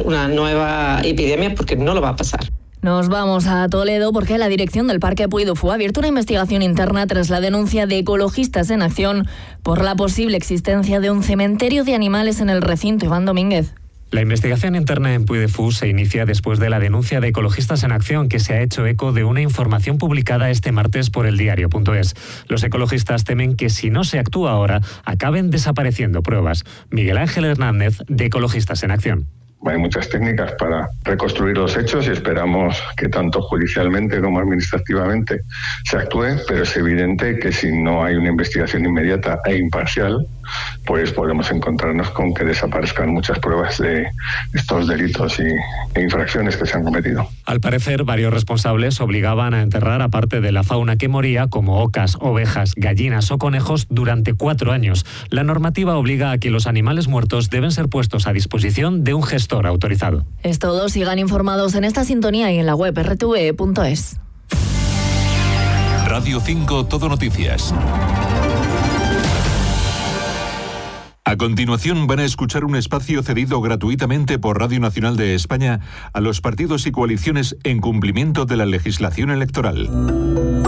una nueva epidemia, porque no lo va a pasar. Nos vamos a Toledo porque la dirección del Parque Puy du Fou ha abierto una investigación interna tras la denuncia de Ecologistas en Acción por la posible existencia de un cementerio de animales en el recinto. Iván Domínguez. La investigación interna en Puy du Fou se inicia después de la denuncia de Ecologistas en Acción, que se ha hecho eco de una información publicada este martes por eldiario.es. Los ecologistas temen que si no se actúa ahora, acaben desapareciendo pruebas. Miguel Ángel Hernández, de Ecologistas en Acción. Hay muchas técnicas para reconstruir los hechos y esperamos que tanto judicialmente como administrativamente se actúe, pero es evidente que si no hay una investigación inmediata e imparcial, pues podemos encontrarnos con que desaparezcan muchas pruebas de estos delitos e infracciones que se han cometido. Al parecer, varios responsables obligaban a enterrar a parte de la fauna que moría, como ocas, ovejas, gallinas o conejos, durante 4 años. La normativa obliga a que los animales muertos deben ser puestos a disposición de un gestor autorizado. Es todo. Sigan informados en esta sintonía y en la web rtve.es. Radio 5 Todo Noticias. A continuación van a escuchar un espacio cedido gratuitamente por Radio Nacional de España a los partidos y coaliciones en cumplimiento de la legislación electoral.